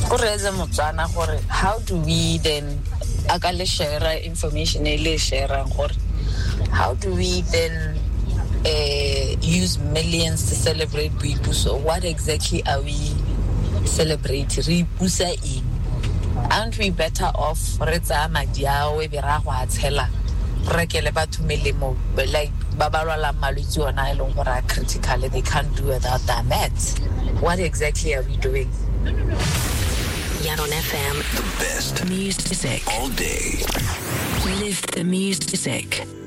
How do we then share information? How do we then use millions to celebrate Boipuso? What exactly are we celebrating? Aren't we better off retsa madiao e bera go atshela rekele batho melemo like babalwala malwetsi ona elong gore critical, they can't do without that? What exactly are we doing? Yaron FM, the best music all day. Live the music.